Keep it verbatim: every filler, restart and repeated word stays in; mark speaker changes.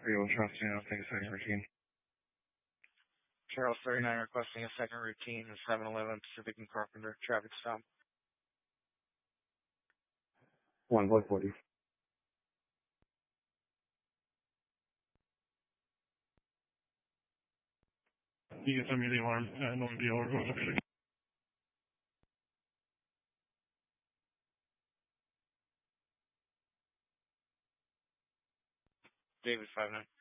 Speaker 1: three one Charles, you know, take a second routine.
Speaker 2: Charles thirty-nine requesting a second routine in seven eleven Pacific and Carpenter. Traffic stop.
Speaker 1: one one forty.
Speaker 3: You can send me the alarm and on the over.
Speaker 2: David five nine.